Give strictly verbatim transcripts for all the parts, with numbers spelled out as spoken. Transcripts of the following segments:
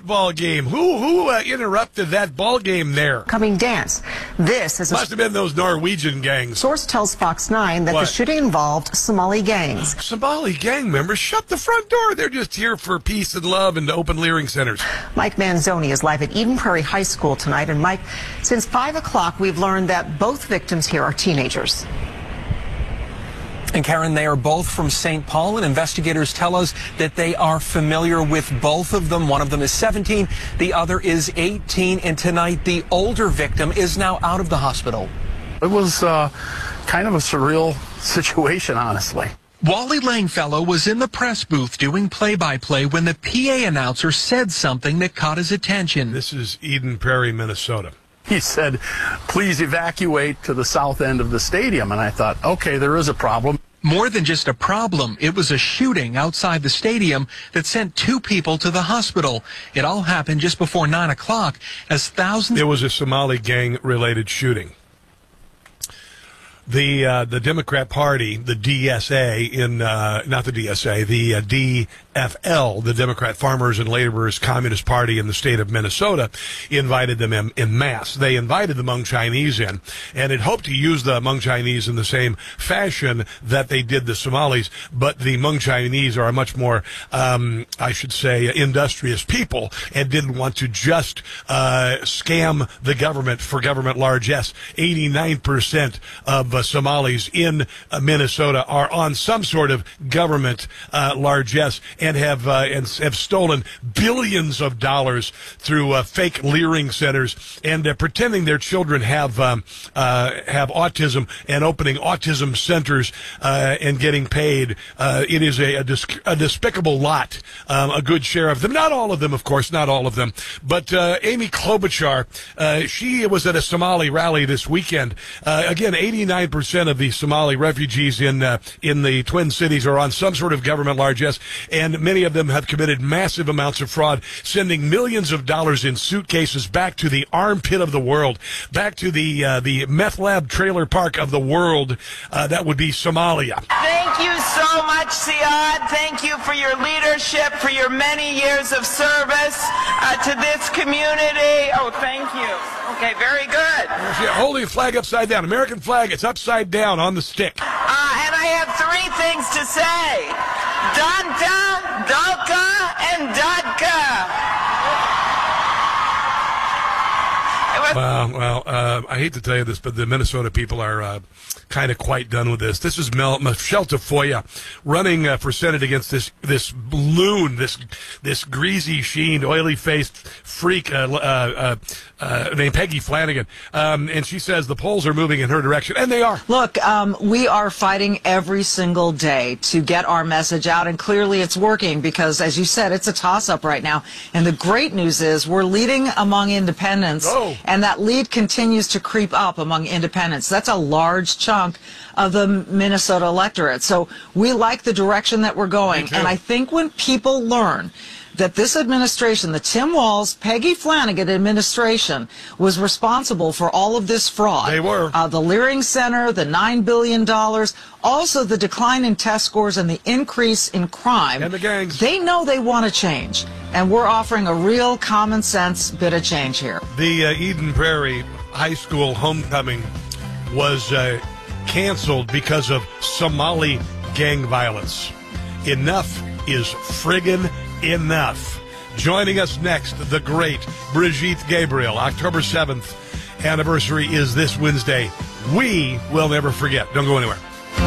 football game. Who who uh, interrupted that ball game there? Coming dance. This is a Must have been those Norwegian gangs. Source tells Fox nine that What? the shooting involved Somali gangs. Somali gang members, shut the front door. They're just here for peace and love and to open Leering centers. Mike Manzoni is live at Eden Prairie High School tonight. And Mike, since five o'clock, we've learned that both victims here are teenagers. And Karen, they are both from Saint Paul, and investigators tell us that they are familiar with both of them. One of them is seventeen, the other is eighteen, and tonight the older victim is now out of the hospital. It was uh, kind of a surreal situation, honestly. Wally Langfellow was in the press booth doing play-by-play when the P A announcer said something that caught his attention. This is Eden Prairie, Minnesota. He said, please evacuate to the south end of the stadium. And I thought, okay, there is a problem. More than just a problem, it was a shooting outside the stadium that sent two people to the hospital. It all happened just before nine o'clock as thousands... It was a Somali gang-related shooting. The uh, the Democrat Party, the D S A, in uh, not the D S A, the uh, D F L, the Democrat Farmers and Laborers Communist Party in the state of Minnesota, invited them in, in mass. They invited the Hmong Chinese in, and had hoped to use the Hmong Chinese in the same fashion that they did the Somalis. But the Hmong Chinese are a much more, um, I should say, industrious people, and didn't want to just uh, scam the government for government largesse. eighty-nine percent of Uh, Somalis in uh, Minnesota are on some sort of government uh, largesse and have uh, and have stolen billions of dollars through uh, fake Leering centers and uh, pretending their children have um, uh, have autism and opening autism centers uh, and getting paid. Uh, it is a, a, dis- a despicable lot. Um, a good share of them, not all of them, of course, not all of them. But uh, Amy Klobuchar, uh, she was at a Somali rally this weekend. Uh, again, eighty-nine percent of the Somali refugees in uh, in the Twin Cities are on some sort of government largesse, and many of them have committed massive amounts of fraud, sending millions of dollars in suitcases back to the armpit of the world, back to the uh, the meth lab trailer park of the world. Uh, that would be Somalia. Thank you so much, Siad. Thank you for your leadership, for your many years of service uh, to this community. Oh, thank you. Okay, very good. Yeah, holding a flag upside down. American flag, it's upside down on the stick. Uh, and I have three things to say. Danta, Dalka, and Dadka. Well, well, uh, I hate to tell you this, but the Minnesota people are uh, kind of quite done with this. This is Mel, Michelle Tafoya running uh, for Senate against this this loon, this this greasy-sheened, oily-faced freak uh, uh, uh, uh, named Peggy Flanagan. Um, and she says the polls are moving in her direction, and they are. Look, um, we are fighting every single day to get our message out, and clearly it's working because, as you said, it's a toss-up right now. And the great news is we're leading among independents. Oh. And that lead continues to creep up among independents. That's a large chunk of the Minnesota electorate. So we like the direction that we're going. And I think when people learn that this administration, the Tim Walz, Peggy Flanagan administration, was responsible for all of this fraud. They were. Uh, the Leering Center, the nine billion dollars, also the decline in test scores and the increase in crime. And the gangs. They know they want to change. And we're offering a real common sense bit of change here. The uh, Eden Prairie High School homecoming was uh, canceled because of Somali gang violence. Enough is friggin' enough. Joining us next, the great Brigitte Gabriel. October seventh anniversary is this Wednesday. We will never forget. Don't go anywhere.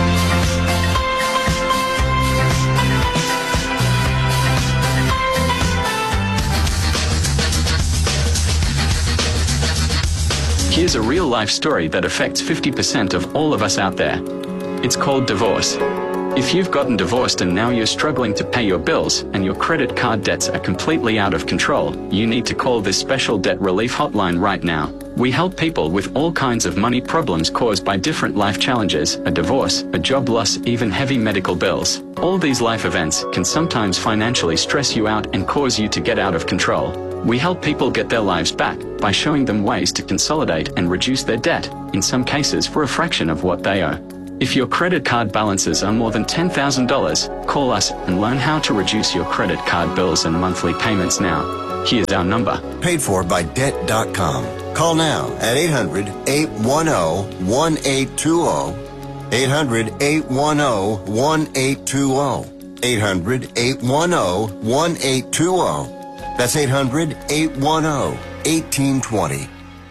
Here's a real-life story that affects fifty percent of all of us out there. It's called divorce. If you've gotten divorced and now you're struggling to pay your bills and your credit card debts are completely out of control, you need to call this special debt relief hotline right now. We help people with all kinds of money problems caused by different life challenges, a divorce, a job loss, even heavy medical bills. All these life events can sometimes financially stress you out and cause you to get out of control. We help people get their lives back by showing them ways to consolidate and reduce their debt, in some cases for a fraction of what they owe. If your credit card balances are more than ten thousand dollars, call us and learn how to reduce your credit card bills and monthly payments now. Here's our number. Paid for by debt dot com. Call now at eight hundred, eight one zero, one eight two zero. eight hundred, eight one zero, one eight two zero. eight hundred, eight one zero, one eight two zero. That's eight hundred, eight one zero, one eight two zero.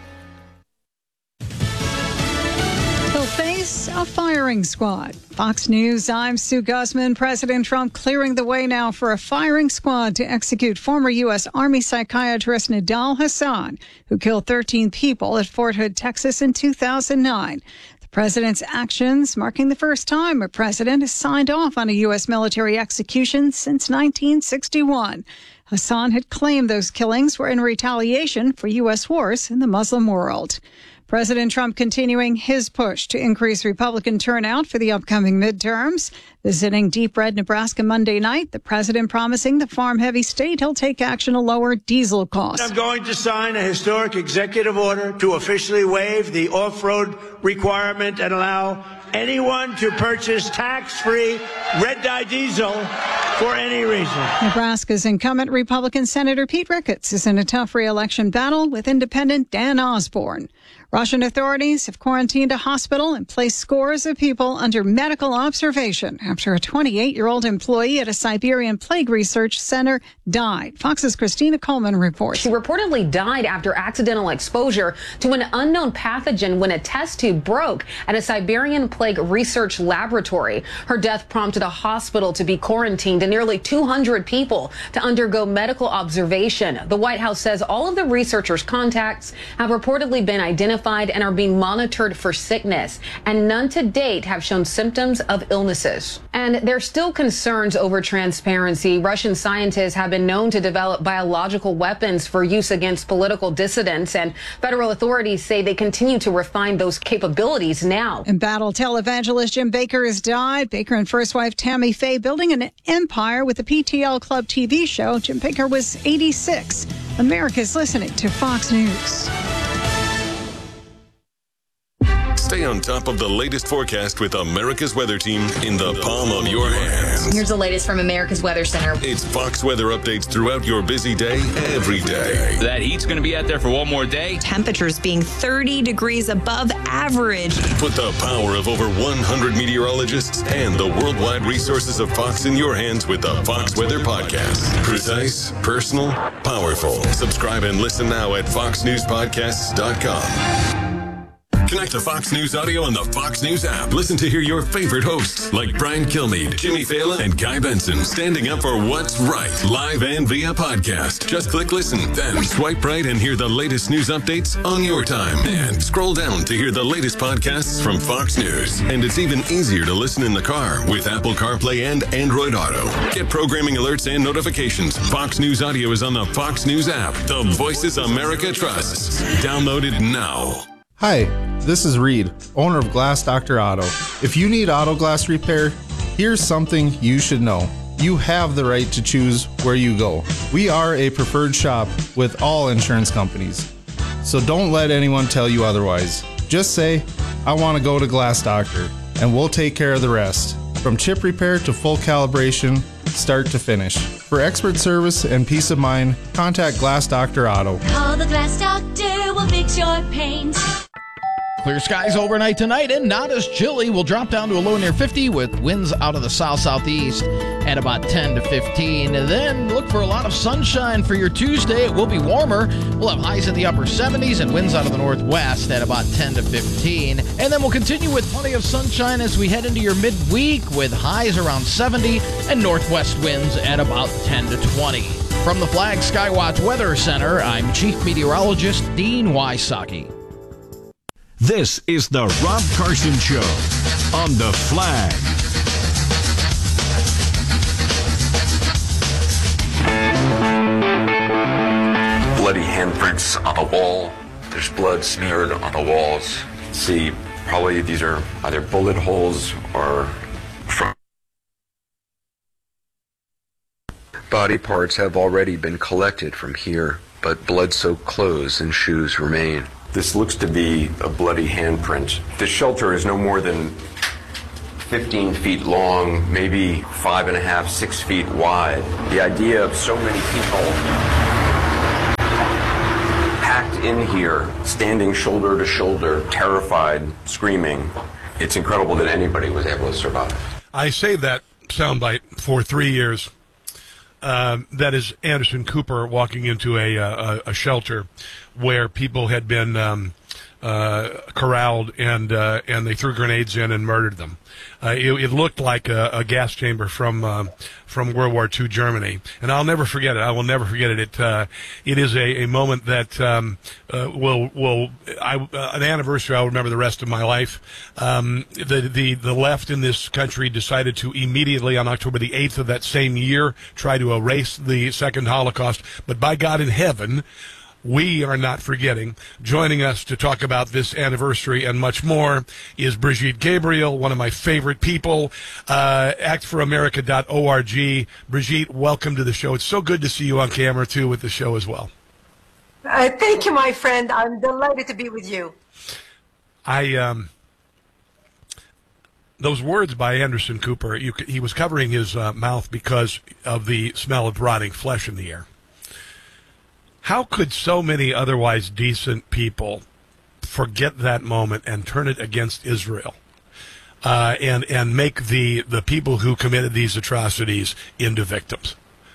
A firing squad. Fox News, I'm Sue Guzman. President Trump clearing the way now for a firing squad to execute former U S. Army psychiatrist Nidal Hasan, who killed thirteen people at Fort Hood, Texas in two thousand nine. The president's actions marking the first time a president has signed off on a U S military execution since nineteen sixty-one. Hasan had claimed those killings were in retaliation for U S wars in the Muslim world. President Trump continuing his push to increase Republican turnout for the upcoming midterms. Visiting Deep Red, Nebraska Monday night, the president promising the farm-heavy state he'll take action to lower diesel costs. I'm going to sign a historic executive order to officially waive the off-road requirement and allow anyone to purchase tax-free red-dye diesel for any reason. Nebraska's incumbent Republican Senator Pete Ricketts is in a tough re-election battle with independent Dan Osborne. Russian authorities have quarantined a hospital and placed scores of people under medical observation after a twenty-eight-year-old employee at a Siberian plague research center died. Fox's Christina Coleman reports. She reportedly died after accidental exposure to an unknown pathogen when a test tube broke at a Siberian plague research laboratory. Her death prompted a hospital to be quarantined and nearly two hundred people to undergo medical observation. The White House says all of the researchers' contacts have reportedly been identified and are being monitored for sickness, and none to date have shown symptoms of illnesses. And there's still concerns over transparency. Russian scientists have been known to develop biological weapons for use against political dissidents, and federal authorities say they continue to refine those capabilities now. Embattled televangelist Jim Baker has died. Baker and first wife Tammy Faye building an empire with the P T L Club T V show. Jim Baker was eighty-six. America's listening to Fox News. Stay on top of the latest forecast with America's Weather Team in the palm of your hands. Here's the latest from America's Weather Center. It's Fox weather updates throughout your busy day, every day. That heat's going to be out there for one more day. Temperatures being thirty degrees above average. Put the power of over one hundred meteorologists and the worldwide resources of Fox in your hands with the Fox Weather Podcast. Precise, personal, powerful. Subscribe and listen now at fox news podcasts dot com. Connect to Fox News Audio on the Fox News app. Listen to hear your favorite hosts like Brian Kilmeade, Jimmy Fallon, and Guy Benson standing up for what's right, live and via podcast. Just click listen, then swipe right and hear the latest news updates on your time. And scroll down to hear the latest podcasts from Fox News. And it's even easier to listen in the car with Apple CarPlay and Android Auto. Get programming alerts and notifications. Fox News Audio is on the Fox News app. The voices America trusts. Download it now. Hi, this is Reed, owner of Glass Doctor Auto. If you need auto glass repair, here's something you should know. You have the right to choose where you go. We are a preferred shop with all insurance companies. So don't let anyone tell you otherwise. Just say, I want to go to Glass Doctor, and we'll take care of the rest. From chip repair to full calibration, start to finish. For expert service and peace of mind, contact Glass Doctor Auto. Call the Glass Doctor, we'll fix your paint. Clear skies overnight tonight and not as chilly. We'll drop down to a low near fifty with winds out of the south-southeast at about ten to fifteen. And then look for a lot of sunshine for your Tuesday. It will be warmer. We'll have highs in the upper seventies and winds out of the northwest at about ten to fifteen. And then we'll continue with plenty of sunshine as we head into your midweek with highs around seventy and northwest winds at about ten to twenty. From the Flag Skywatch Weather Center, I'm Chief Meteorologist Dean Wysocki. This is the Rob Carson Show on the Flag. Bloody handprints on the wall. There's blood smeared on the walls. See, probably these are either bullet holes or from. Body parts have already been collected from here, but blood-soaked clothes and shoes remain. This looks to be a bloody handprint. This shelter is no more than fifteen feet long, maybe five and a half, six feet wide. The idea of so many people in here, standing shoulder to shoulder, terrified, screaming. It's incredible that anybody was able to survive. I saved that soundbite for three years. Um, that is Anderson Cooper walking into a, a, a shelter where people had been um, uh, corralled and uh, and they threw grenades in and murdered them. Uh, it, it looked like a, a gas chamber from uh, from World War Two Germany, and I'll never forget it. I will never forget it. It uh, it is a, a moment that um, uh, will will I, uh, an anniversary I'll remember the rest of my life. Um, the the the left in this country decided to immediately on October the eighth of that same year try to erase the second Holocaust, but by God in heaven, we are not forgetting. Joining us to talk about this anniversary and much more is Brigitte Gabriel, one of my favorite people, uh, act for america dot org. Brigitte, welcome to the show. It's so good to see you on camera, too, with the show as well. Uh, thank you, my friend. I'm delighted to be with you. I, um, those words by Anderson Cooper, you, he was covering his uh, mouth because of the smell of rotting flesh in the air. How could so many otherwise decent people forget that moment and turn it against Israel uh, and and make the, the people who committed these atrocities into victims?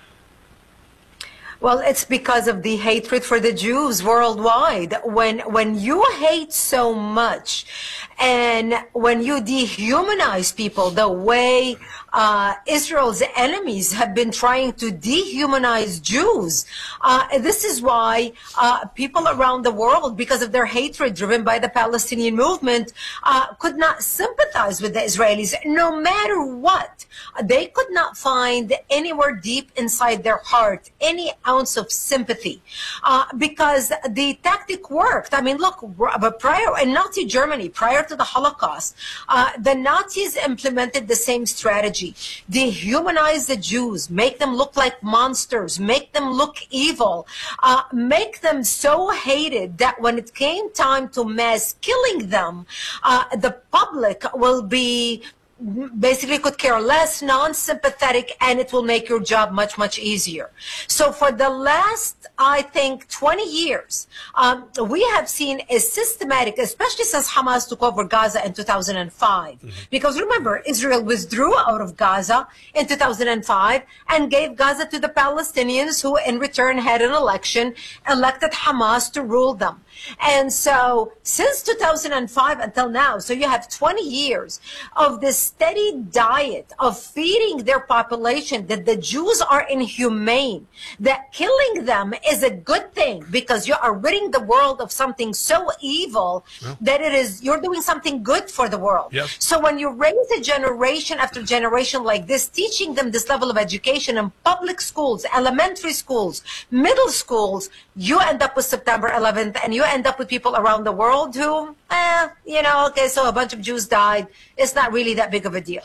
Well, it's because of the hatred for the Jews worldwide. When when you hate so much and when you dehumanize people the way uh, Israel's enemies have been trying to dehumanize Jews, uh, this is why uh, people around the world, because of their hatred driven by the Palestinian movement, uh, could not sympathize with the Israelis no matter what. They could not find anywhere deep inside their heart any ounce of sympathy uh, because the tactic worked. I mean, look, prior in Nazi Germany, prior to the Holocaust, uh, the Nazis implemented the same strategy. Dehumanize the Jews, make them look like monsters, make them look evil, uh, make them so hated that when it came time to mass killing them, uh, the public will be basically could care less, non-sympathetic, and it will make your job much, much easier. So for the last, I think, twenty years, um, we have seen a systematic, especially since Hamas took over Gaza in two thousand five. Mm-hmm. Because remember, Israel withdrew out of Gaza in two thousand five and gave Gaza to the Palestinians, who in return had an election, elected Hamas to rule them. And so since two thousand five until now, so you have twenty years of this steady diet of feeding their population that the Jews are inhumane, that killing them is a good thing because you are ridding the world of something so evil well, that it is, you're doing something good for the world. Yes. So when you raise a generation after generation like this, teaching them this level of education in public schools, elementary schools, middle schools, you end up with September eleventh and you end up with people around the world who, eh, you know, okay, so a bunch of Jews died. It's not really that big of a deal.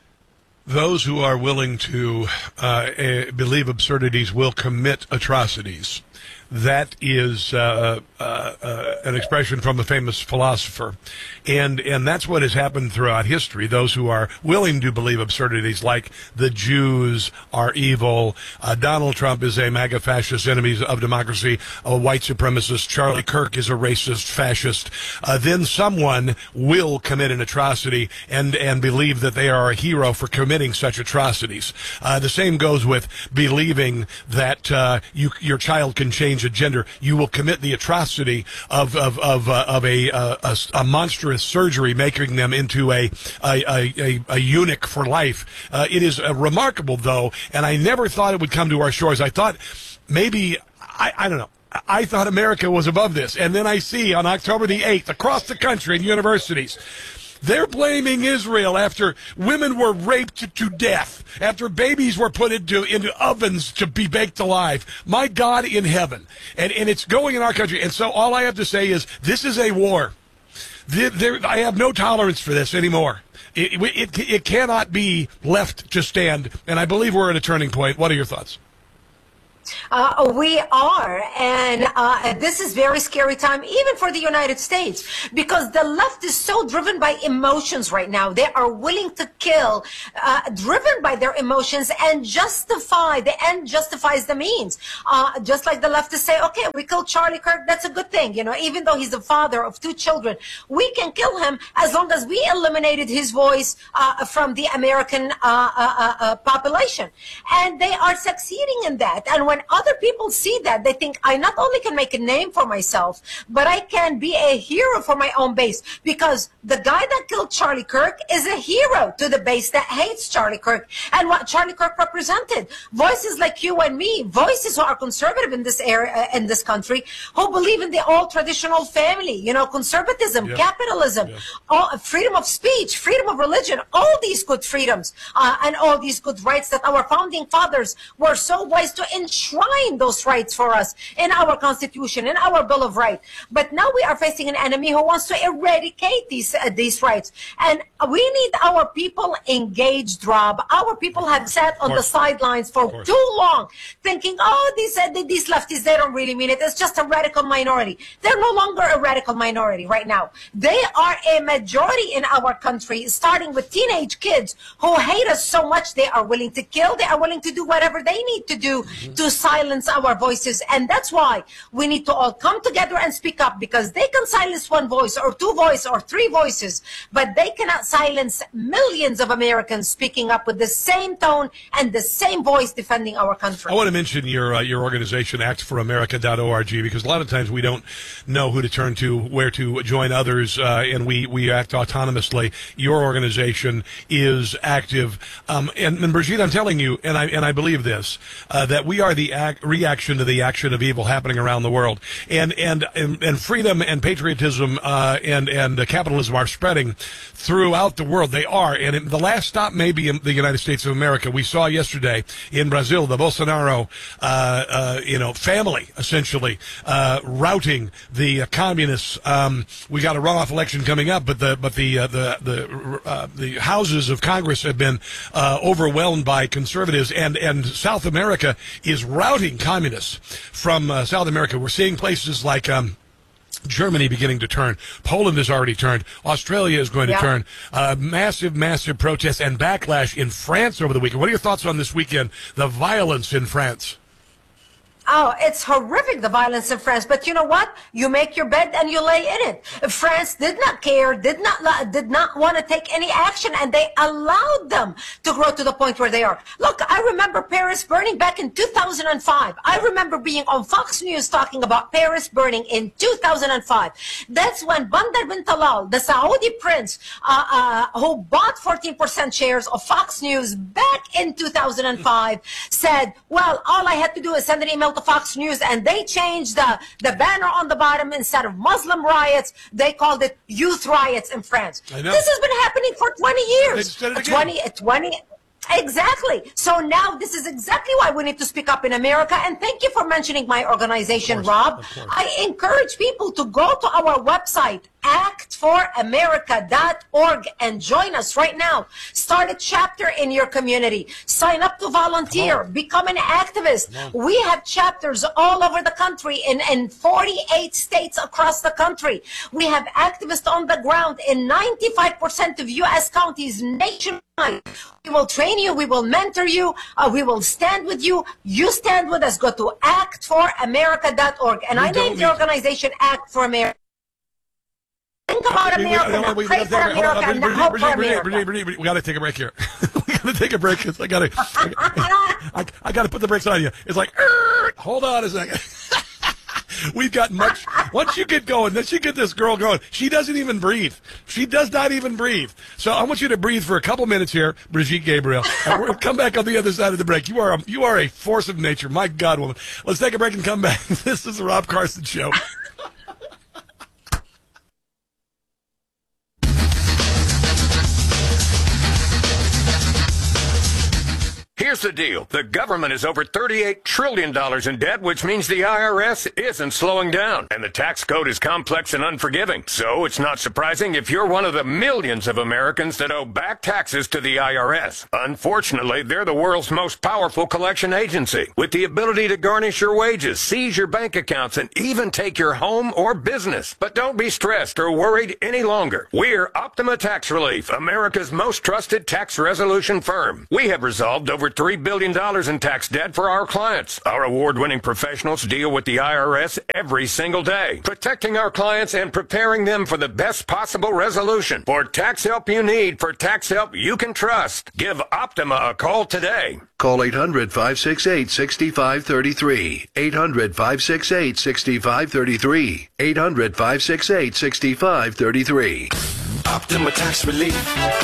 Those who are willing to uh, uh, believe absurdities will commit atrocities. That is uh, uh, uh, an expression from a famous philosopher. And and that's what has happened throughout history. Those who are willing to believe absurdities like the Jews are evil, uh, Donald Trump is a MAGA fascist, enemy of democracy, a white supremacist, Charlie Kirk is a racist fascist, uh, then someone will commit an atrocity and, and believe that they are a hero for committing such atrocities. Uh, the same goes with believing that uh, you, your child can change a gender. You will commit the atrocity of of of, uh, of a, uh, a a monstrous surgery, making them into a a, a, a eunuch for life. Uh, it is uh, remarkable, though, and I never thought it would come to our shores. I thought maybe I, I don't know. I thought America was above this, and then I see on October the eighth across the country in universities, they're blaming Israel after women were raped to death, after babies were put into, into ovens to be baked alive. My God in heaven. And, and it's going in our country. And so all I have to say is this is a war. There, there, I have no tolerance for this anymore. It, it, it cannot be left to stand. And I believe we're at a turning point. What are your thoughts? Uh, we are, and uh, this is very scary time, even for the United States, because the left is so driven by emotions right now. They are willing to kill, uh, driven by their emotions, and justify, the end justifies the means. Uh, just like the leftists say, okay, we killed Charlie Kirk, that's a good thing, you know, even though he's the father of two children. We can kill him as long as we eliminated his voice uh, from the American uh, uh, uh, population. And they are succeeding in that. And when other people see that, they think, I not only can make a name for myself, but I can be a hero for my own base, because the guy that killed Charlie Kirk is a hero to the base that hates Charlie Kirk and what Charlie Kirk represented. Voices like you and me, voices who are conservative in this area, in this country, who believe in the old traditional family, you know, conservatism, Yep. capitalism, Yep. all, freedom of speech, freedom of religion, all these good freedoms uh, and all these good rights that our founding fathers were so wise to enshrine those rights for us in our Constitution, in our Bill of Rights. But now we are facing an enemy who wants to eradicate these uh, these rights. And we need our people engaged, Rob. Our people have sat on the sidelines for too long thinking, oh, these, uh, these leftists, they don't really mean it. It's just a radical minority. They're no longer a radical minority right now. They are a majority in our country, starting with teenage kids who hate us so much they are willing to kill. They are willing to do whatever they need to do mm-hmm. to silence our voices. And that's why we need to all come together and speak up, because they can silence one voice or two voices or three voices, but they cannot silence millions of Americans speaking up with the same tone and the same voice defending our country. I want to mention your uh, your organization, act for america dot org, because a lot of times we don't know who to turn to, where to join others, uh, and we, we act autonomously. Your organization is active. Um, and, and Brigitte, I'm telling you, and I and I believe this, uh, that we are the act, reaction to the action of evil happening around the world. And and and, and freedom and patriotism uh, and, and uh, capitalism are spreading throughout the world. They are. And it, the last stop may be in the United States of America. We saw yesterday in Brazil the Bolsonaro uh, uh, you know, family, essentially, uh, routing the uh, communists. Um, we got a runoff election coming up, but the but the uh, the the uh, the houses of Congress have been uh, overwhelmed by conservatives, and and South America is routing communists from uh, South America. We're seeing places like um, Germany beginning to turn. Poland has already turned. Australia is going to yeah. turn. Uh, massive, massive protests and backlash in France over the weekend. What are your thoughts on this weekend, the violence in France? Oh, it's horrific, the violence in France. But you know what? You make your bed and you lay in it. France did not care, did not did not want to take any action, and they allowed them to grow to the point where they are. Look, I remember Paris burning back in two thousand five. I remember being on Fox News talking about Paris burning in two thousand five. That's when Bandar bin Talal, the Saudi prince, uh, uh, who bought fourteen percent shares of Fox News back in two thousand five, said, well, all I had to do is send an email to Fox News, and they changed the, the banner on the bottom. Instead of Muslim riots, they called it youth riots in France. I know. This has been happening for twenty years. They said it again. twenty, twenty, exactly. So now this is exactly why we need to speak up in America. And thank you for mentioning my organization, Of course, Rob. of course. I encourage people to go to our website, act for america dot org, and join us right now. Start a chapter in your community. Sign up to volunteer. Become an activist. We have chapters all over the country, in, in forty-eight states across the country. We have activists on the ground in ninety-five percent of U S counties nationwide. We will train you. We will mentor you. Uh, we will stand with you. You stand with us. Go to act for america dot org. And We I don't named the need- organization Act for America. Think about We- we- America, no, now. we- we Pray gotta for take a- hold on, America, and Brigitte, hope for Brigitte, Brigitte, America. Brigitte, Brigitte, we got to take a break here. we got to take a break. 'Cause I got to. I, I got to put the brakes on you. It's like, "Er, hold on a second." We've got much. Once you get going, once you get this girl going, she doesn't even breathe. She does not even breathe. So I want you to breathe for a couple minutes here, Brigitte Gabriel. And we're going to come back on the other side of the break. You are a, you are a force of nature. My God, woman. Let's take a break and come back. This is the Rob Carson Show. Here Here's the deal. The government is over thirty-eight trillion dollars in debt, which means the I R S isn't slowing down. And the tax code is complex and unforgiving. So it's not surprising if you're one of the millions of Americans that owe back taxes to the I R S. Unfortunately, they're the world's most powerful collection agency, with the ability to garnish your wages, seize your bank accounts, and even take your home or business. But don't be stressed or worried any longer. We're Optima Tax Relief, America's most trusted tax resolution firm. We have resolved over three billion dollars in tax debt for our clients. Our award-winning professionals deal with the I R S every single day, protecting our clients and preparing them for the best possible resolution. For tax help you need, for tax help you can trust, give Optima a call today. Call eight hundred, five six eight, six five three three. eight hundred, five six eight, six five three three. eight hundred, five six eight, six five three three. Optima Tax Relief.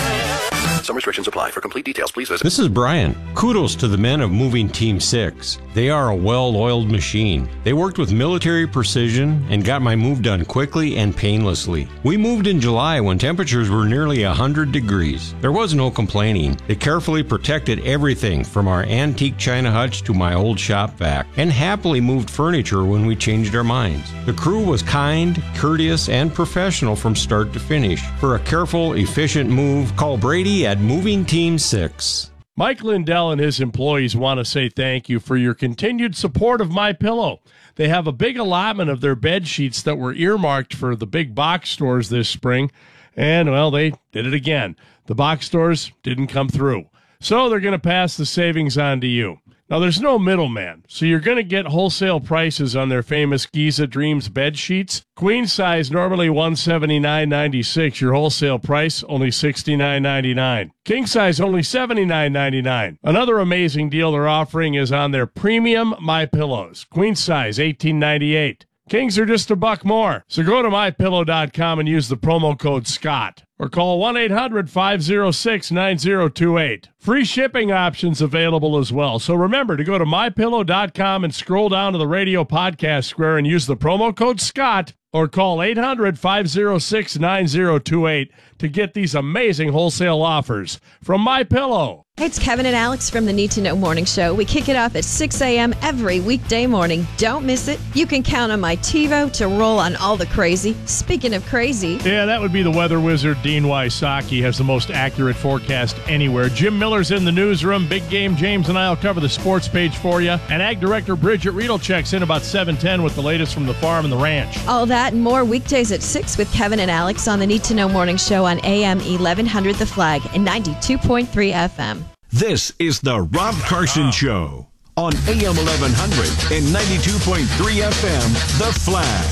Some restrictions apply. For complete details, please visit. This is Brian. Kudos to the men of Moving Team six. They are a well-oiled machine. They worked with military precision and got my move done quickly and painlessly. We moved in July when temperatures were nearly one hundred degrees. There was no complaining. They carefully protected everything from our antique china hutch to my old shop vac, and happily moved furniture when we changed our minds. The crew was kind, courteous, and professional from start to finish. For a careful, efficient move, call Brady at Moving Team six. Mike Lindell and his employees want to say thank you for your continued support of MyPillow. They have a big allotment of their bed sheets that were earmarked for the big box stores this spring, and, well, they did it again. The box stores didn't come through, so they're going to pass the savings on to you. Now, there's no middleman, so you're going to get wholesale prices on their famous Giza Dreams bed sheets. Queen size, normally one hundred seventy-nine ninety-six. Your wholesale price, only sixty-nine ninety-nine. King size, only seventy-nine ninety-nine. Another amazing deal they're offering is on their premium MyPillows. Queen size, eighteen ninety-eight. Kings are just a buck more. So go to my pillow dot com and use the promo code SCOTT. Or call one eight hundred, five oh six, nine oh two eight. Free shipping options available as well. So remember to go to my pillow dot com and scroll down to the radio podcast square and use the promo code SCOTT, or call eight hundred, five oh six, nine oh two eight to get these amazing wholesale offers from MyPillow. Hey, it's Kevin and Alex from the Need to Know Morning Show. We kick it off at six a.m. every weekday morning. Don't miss it. You can count on my TiVo to roll on all the crazy. Speaking of crazy. Yeah, that would be the weather wizard, Dean Wysocki, has the most accurate forecast anywhere. Jim Miller's in the newsroom. Big Game James and I will cover the sports page for you. And Ag Director Bridget Riedel checks in about seven ten with the latest from the farm and the ranch. All that and more weekdays at six with Kevin and Alex on the Need to Know Morning Show on A M eleven hundred The Flag and ninety-two point three F M. This is the Rob Carson Show on A M eleven hundred and ninety-two point three F M, The Flag.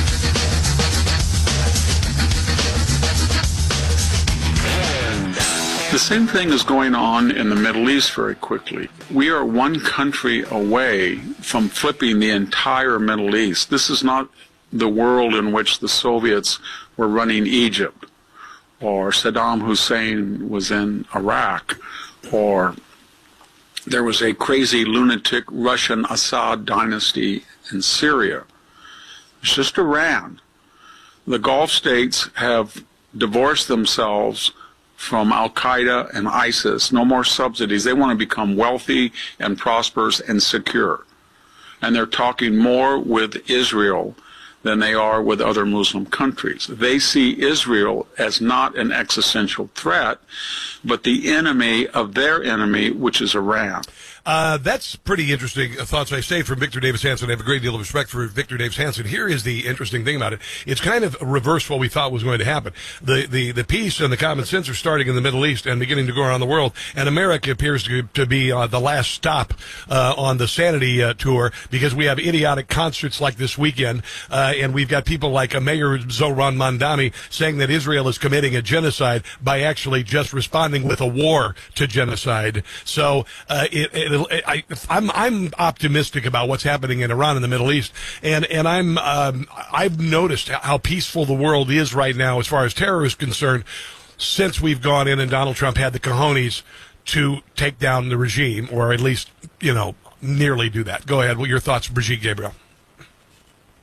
The same thing is going on in the Middle East very quickly. We are one country away from flipping the entire Middle East. This is not the world in which the Soviets were running Egypt, or Saddam Hussein was in Iraq, or there was a crazy lunatic Russian Assad dynasty in Syria. It's just Iran. The Gulf states have divorced themselves from Al-Qaeda and ISIS. No more subsidies. They want to become wealthy and prosperous and secure. And they're talking more with Israel than they are with other Muslim countries. They see Israel as not an existential threat, but the enemy of their enemy, which is Iran. Uh, that's pretty interesting thoughts, I say, from Victor Davis Hanson. I have a great deal of respect for Victor Davis Hanson. Here is the interesting thing about it. It's kind of reverse what we thought was going to happen. The, the, the peace and the common sense are starting in the Middle East and beginning to go around the world, and America appears to, to be uh, the last stop uh, on the sanity uh, tour, because we have idiotic concerts like this weekend, uh, and we've got people like uh, Mayor Zohran Mamdani saying that Israel is committing a genocide by actually just responding with a war to genocide. So uh, it, it I, I'm I'm optimistic about what's happening in Iran and the Middle East, and and I'm um, I've noticed how peaceful the world is right now as far as terror is concerned, since we've gone in and Donald Trump had the cojones to take down the regime, or at least, you know, nearly do that. Go ahead. What are your thoughts, Brigitte Gabriel?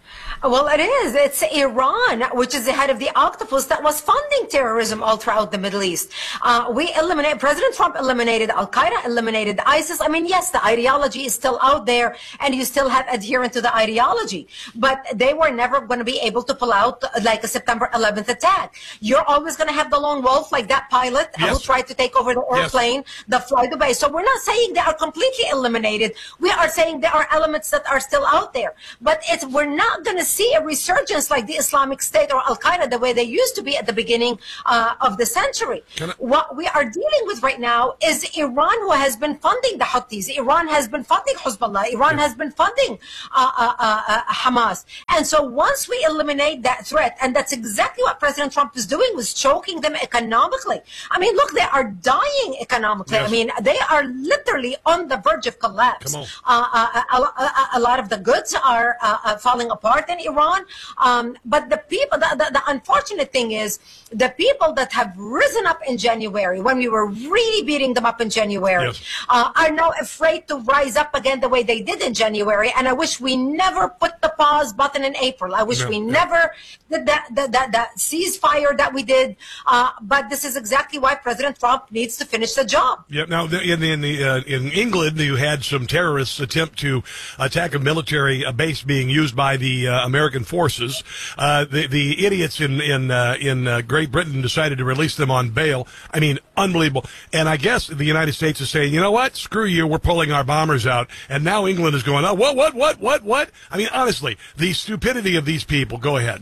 Well, it is. It's Iran, which is the head of the octopus that was funding terrorism all throughout the Middle East. Uh, we eliminated, President Trump eliminated Al-Qaeda, eliminated ISIS. I mean, yes, the ideology is still out there and you still have adherent to the ideology, but they were never going to be able to pull out like a September eleventh attack. You're always going to have the lone wolf like that pilot yes. who tried to take over the airplane yes. that fly Dubai. So we're not saying they are completely eliminated. We are saying there are elements that are still out there, but it's, we're not going to see a resurgence like the Islamic State or Al-Qaeda the way they used to be at the beginning uh, of the century. What we are dealing with right now is Iran, who has been funding the Houthis. Iran has been funding Hezbollah. Iran has been funding uh, uh, uh, Hamas. And so once we eliminate that threat, and that's exactly what President Trump is doing, was choking them economically. I mean, look, they are dying economically. Yes. I mean, they are literally on the verge of collapse. Uh, uh, a, a, a lot of the goods are uh, uh, falling apart in Iran, um, but the people, the, the, the unfortunate thing is, the people that have risen up in January, when we were really beating them up in January, yes. uh, are now afraid to rise up again the way they did in January. And I wish we never put the pause button in April. I wish no, we no. never did that, that, that, that ceasefire that we did. Uh, but this is exactly why President Trump needs to finish the job. Yeah. Now, in in, the, uh, in England, you had some terrorists attempt to attack a military a base being used by the uh, American forces. Uh, the the idiots in in uh, in uh, Great Britain decided to release them on bail. I mean, unbelievable. And I guess the United States is saying, you know what? Screw you. We're pulling our bombers out. And now England is going, oh, what, what, what, what, what? I mean, honestly, the stupidity of these people. Go ahead.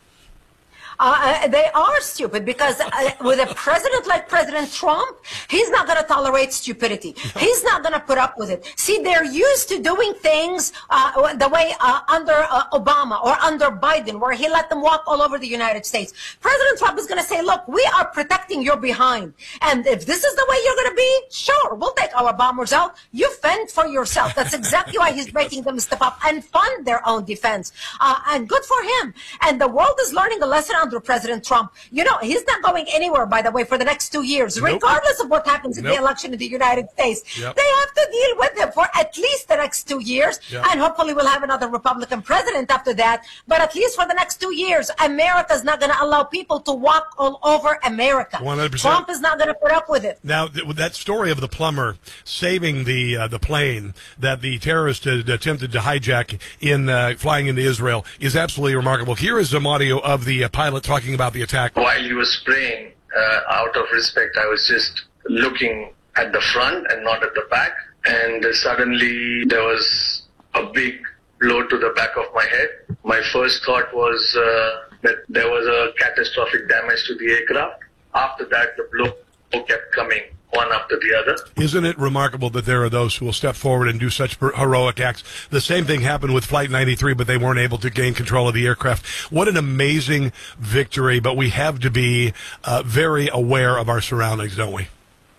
Uh, they are stupid because uh, with a president like President Trump, he's not going to tolerate stupidity. He's not going to put up with it. See, they're used to doing things uh, the way uh, under uh, Obama or under Biden, where he let them walk all over the United States. President Trump is going to say, look, we are protecting your behind. And if this is the way you're going to be, sure, we'll take our bombers out. You fend for yourself. That's exactly why he's making them step up and fund their own defense. Uh, and good for him. And the world is learning a lesson on President Trump. You know, he's not going anywhere, by the way, for the next two years, nope. regardless of what happens in nope. the election in the United States. Yep. They have to deal with him for at least the next two years. Yep. And hopefully we'll have another Republican president after that. But at least for the next two years, America's not going to allow people to walk all over America. one hundred percent. Trump is not going to put up with it. Now, th- that story of the plumber saving the uh, the plane that the terrorist had attempted to hijack in uh, flying into Israel is absolutely remarkable. Here is some audio of the uh, pilot talking about the attack. While he was spraying, uh, out of respect, I was just looking at the front and not at the back. And uh, suddenly there was a big blow to the back of my head. My first thought was uh, that there was a catastrophic damage to the aircraft. After that, the blow kept coming, one after the other. Isn't it remarkable that there are those who will step forward and do such heroic acts? The same thing happened with Flight ninety-three, but they weren't able to gain control of the aircraft. What an amazing victory, but we have to be uh, very aware of our surroundings, don't we?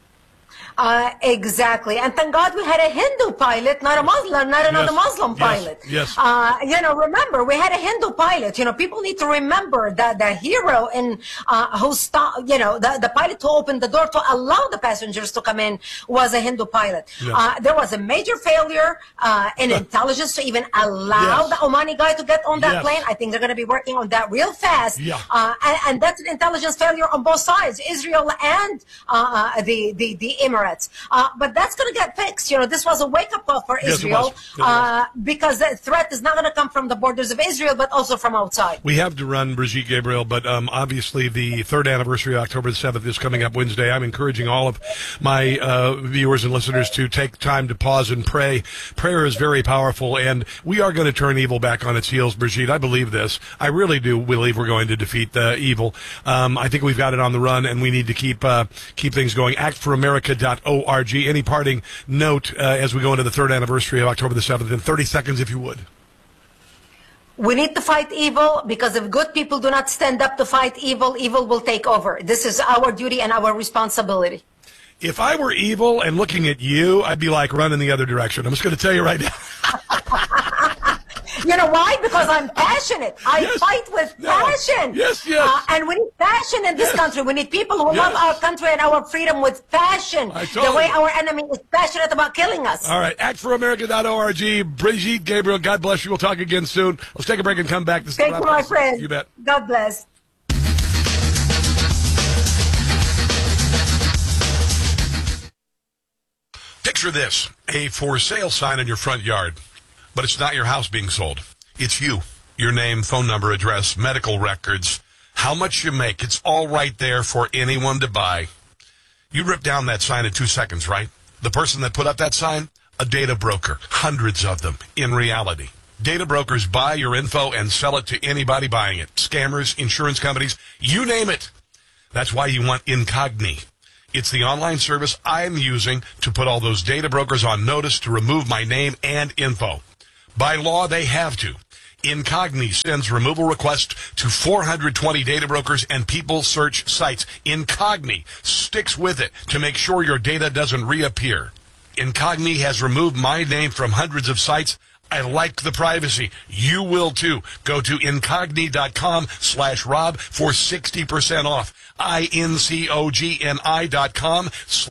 Uh, exactly. And thank God we had a Hindu pilot, not a Muslim, not another yes. Muslim pilot. Yes. yes. Uh, you know, remember, we had a Hindu pilot. You know, people need to remember that the hero in, uh, who stopped, you know, the, the pilot who opened the door to allow the passengers to come in was a Hindu pilot. Yes. Uh, there was a major failure, uh, in intelligence to even allow yes. the Omani guy to get on that yes. plane. I think they're going to be working on that real fast. Yeah. Uh, and, and that's an intelligence failure on both sides, Israel and, uh, the, the, the Emirates. Uh, but that's going to get fixed. You know, this was a wake-up call for yes, Israel it was. It uh, because the threat is not going to come from the borders of Israel, but also from outside. We have to run, Brigitte Gabriel, but um, obviously the third anniversary of October the seventh is coming up Wednesday. I'm encouraging all of my uh, viewers and listeners to take time to pause and pray. Prayer is very powerful, and we are going to turn evil back on its heels, Brigitte. I believe this. I really do believe we're going to defeat the evil. Um, I think we've got it on the run, and we need to keep uh, keep things going. act for america dot org. Any parting note uh, as we go into the third anniversary of October the seventh in thirty seconds, if you would? We need to fight evil, because if good people do not stand up to fight evil, evil will take over. This is our duty and our responsibility. If I were evil and looking at you, I'd be like running the other direction. I'm just going to tell you right now. You know why? Because I'm passionate. I Yes. fight with No. passion. Yes, yes. Uh, and we need passion in this Yes. country. We need people who Yes. love our country and our freedom with passion. I told The way you. our enemy is passionate about killing us. All right, act for america dot org. Brigitte Gabriel, God bless you. We'll talk again soon. Let's take a break and come back. This is Thank the you, Rob my Carson. friend. You bet. God bless. Picture this, a for sale sign in your front yard, but it's not your house being sold. It's you, your name, phone number, address, medical records, how much you make. It's all right there for anyone to buy. You rip down that sign in two seconds, right? The person that put up that sign, a data broker, hundreds of them in reality. Data brokers buy your info and sell it to anybody buying it. Scammers, insurance companies, you name it. That's why you want Incogni. It's the online service I'm using to put all those data brokers on notice to remove my name and info. By law, they have to. Incogni sends removal requests to four hundred twenty data brokers and people search sites. Incogni sticks with it to make sure your data doesn't reappear. Incogni has removed my name from hundreds of sites. I like the privacy. You will too. Go to incogni.com slash Rob for sixty percent off. I N C O G N I dot com.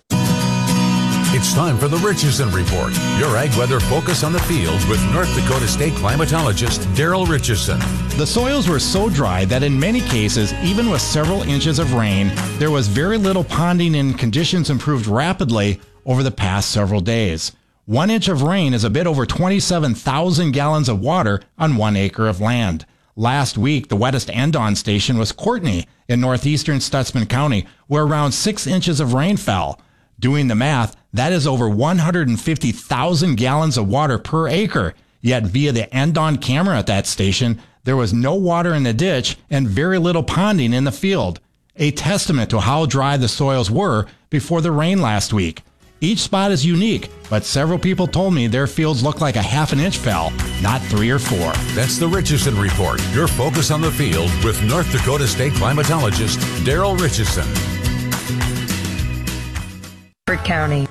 It's time for the Richardson Report, your ag weather focus on the field with North Dakota State climatologist Daryl Richardson. The soils were so dry that in many cases, even with several inches of rain, there was very little ponding and conditions improved rapidly over the past several days. One inch of rain is a bit over twenty-seven thousand gallons of water on one acre of land. Last week, the wettest end-on station was Courtney in northeastern Stutsman County, where around six inches of rain fell. Doing the math, that is over one hundred fifty thousand gallons of water per acre. Yet via the end-on camera at that station, there was no water in the ditch and very little ponding in the field. A testament to how dry the soils were before the rain last week. Each spot is unique, but several people told me their fields look like a half an inch fell, not three or four. That's the Richardson Report, your focus on the field with North Dakota State climatologist Daryl Richardson. County.